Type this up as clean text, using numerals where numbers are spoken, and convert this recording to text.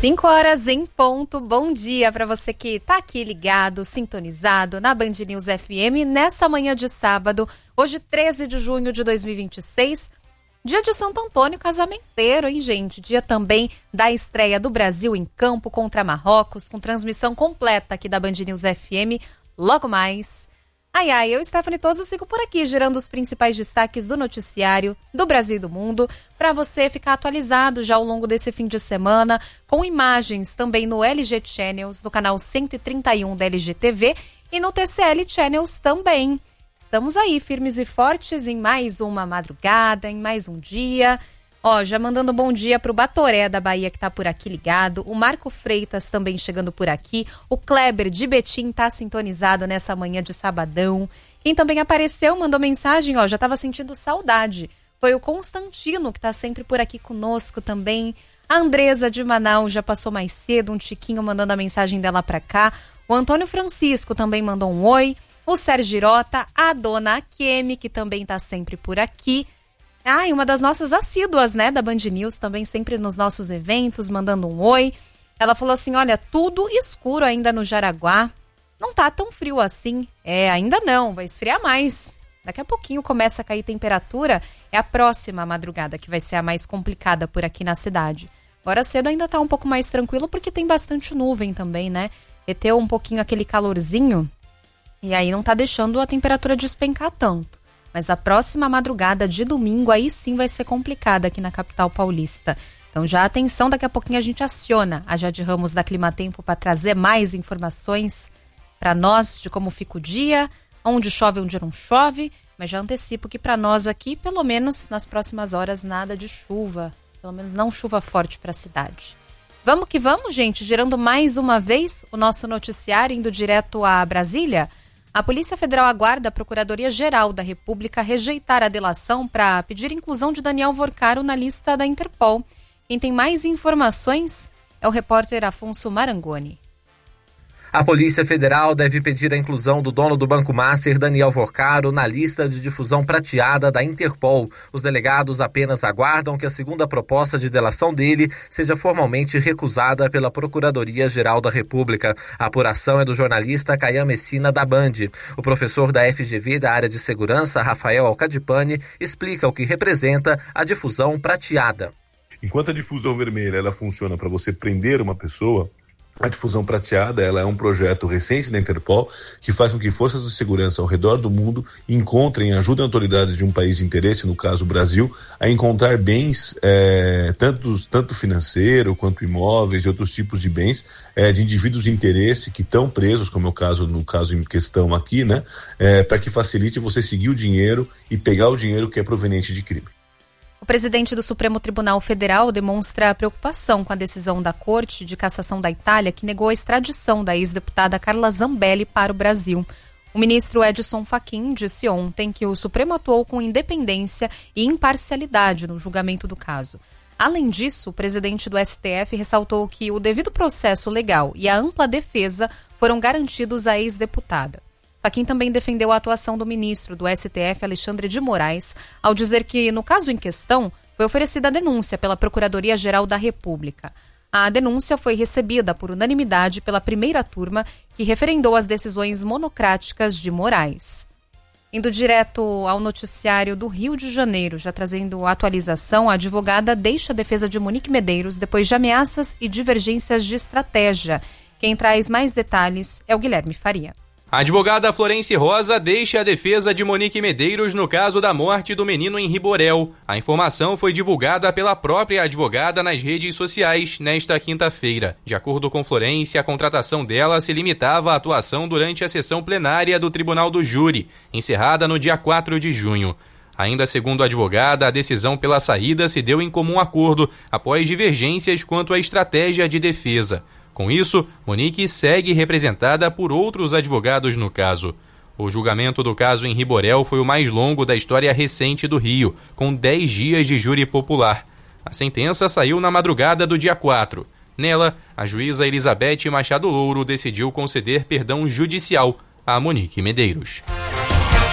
5h em ponto. Bom dia para você que tá aqui ligado, sintonizado na Band News FM nessa manhã de sábado, hoje 13 de junho de 2026, dia de Santo Antônio Casamenteiro, hein, gente? Dia também da estreia do Brasil em campo contra Marrocos, com transmissão completa aqui da Band News FM, logo mais. Eu, Stephanie Toso, sigo por aqui, gerando os principais destaques do noticiário do Brasil e do mundo, para você ficar atualizado já ao longo desse fim de semana, com imagens também no LG Channels, no canal 131 da LG TV e no TCL Channels também. Estamos aí, firmes e fortes, em mais uma madrugada, em mais um dia. Já mandando um bom dia pro Batoré da Bahia, que tá por aqui ligado. O Marco Freitas também chegando por aqui. O Kleber de Betim tá sintonizado nessa manhã de sabadão. Quem também apareceu, mandou mensagem, já tava sentindo saudade. Foi o Constantino, que tá sempre por aqui conosco também. A Andresa de Manaus já passou mais cedo, um tiquinho mandando a mensagem dela pra cá. O Antônio Francisco também mandou um oi. O Sérgio Girota, a dona Akemi, que também tá sempre por aqui. E uma das nossas assíduas, né, da Band News, também sempre nos nossos eventos, mandando um oi. Ela falou assim, olha, tudo escuro ainda no Jaraguá, não tá tão frio assim. Ainda não, vai esfriar mais. Daqui a pouquinho começa a cair temperatura, é a próxima madrugada que vai ser a mais complicada por aqui na cidade. Agora cedo ainda tá um pouco mais tranquilo, porque tem bastante nuvem também, né? Reteu um pouquinho aquele calorzinho, e aí não tá deixando a temperatura despencar tanto. Mas a próxima madrugada de domingo aí sim vai ser complicada aqui na capital paulista. Então já atenção, daqui a pouquinho a gente aciona a Jade Ramos da Climatempo para trazer mais informações para nós de como fica o dia, onde chove, onde não chove. Mas já antecipo que para nós aqui, pelo menos nas próximas horas, nada de chuva. Pelo menos não chuva forte para a cidade. Vamos que vamos, gente, gerando mais uma vez o nosso noticiário, indo direto a Brasília. A Polícia Federal aguarda a Procuradoria-Geral da República rejeitar a delação para pedir inclusão de Daniel Vorcaro na lista da Interpol. Quem tem mais informações é o repórter Afonso Marangoni. A Polícia Federal deve pedir a inclusão do dono do Banco Master, Daniel Vorcaro, na lista de difusão prateada da Interpol. Os delegados apenas aguardam que a segunda proposta de delação dele seja formalmente recusada pela Procuradoria-Geral da República. A apuração é do jornalista Caian Messina, da Band. O professor da FGV da área de segurança, Rafael Alcadipani, explica o que representa a difusão prateada. Enquanto a difusão vermelha ela funciona para você prender uma pessoa, a difusão prateada ela é um projeto recente da Interpol que faz com que forças de segurança ao redor do mundo encontrem e ajudem autoridades de um país de interesse, no caso o Brasil, a encontrar bens, tanto financeiro quanto imóveis e outros tipos de bens de indivíduos de interesse que estão presos, como é o caso, no caso em questão aqui, né, para que facilite você seguir o dinheiro e pegar o dinheiro que é proveniente de crime. O presidente do Supremo Tribunal Federal demonstra preocupação com a decisão da Corte de Cassação da Itália, que negou a extradição da ex-deputada Carla Zambelli para o Brasil. O ministro Edson Fachin disse ontem que o Supremo atuou com independência e imparcialidade no julgamento do caso. Além disso, o presidente do STF ressaltou que o devido processo legal e a ampla defesa foram garantidos à ex-deputada. Fachin também defendeu a atuação do ministro do STF, Alexandre de Moraes, ao dizer que, no caso em questão, foi oferecida a denúncia pela Procuradoria-Geral da República. A denúncia foi recebida por unanimidade pela primeira turma, que referendou as decisões monocráticas de Moraes. Indo direto ao noticiário do Rio de Janeiro, já trazendo atualização, a advogada deixa a defesa de Monique Medeiros depois de ameaças e divergências de estratégia. Quem traz mais detalhes é o Guilherme Faria. A advogada Florence Rosa deixa a defesa de Monique Medeiros no caso da morte do menino em Riborel. A informação foi divulgada pela própria advogada nas redes sociais nesta quinta-feira. De acordo com Florence, a contratação dela se limitava à atuação durante a sessão plenária do Tribunal do Júri, encerrada no dia 4 de junho. Ainda segundo a advogada, a decisão pela saída se deu em comum acordo após divergências quanto à estratégia de defesa. Com isso, Monique segue representada por outros advogados no caso. O julgamento do caso em Riborel foi o mais longo da história recente do Rio, com 10 dias de júri popular. A sentença saiu na madrugada do dia 4. Nela, a juíza Elizabeth Machado Louro decidiu conceder perdão judicial a Monique Medeiros.